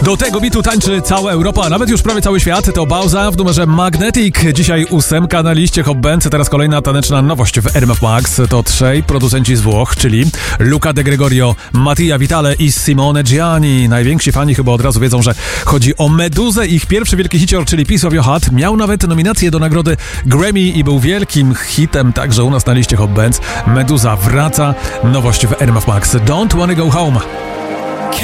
Do tego bitu tańczy cała Europa, a nawet już prawie cały świat. To Bauza w numerze Magnetic. Dzisiaj 8 na liście Hot Bands. Teraz kolejna taneczna nowość w RMF Max. To trzej producenci z Włoch, czyli Luca De Gregorio, Mattia Vitale i Simone Gianni. Najwięksi fani chyba od razu wiedzą, że chodzi o Meduzę. Ich pierwszy wielki hicior, czyli Piece of Your Heart, miał nawet nominację do nagrody Grammy i był wielkim hitem także u nas na liście Hot Bands. Meduza wraca. Nowość w RMF Max. Don't Wanna Go Home.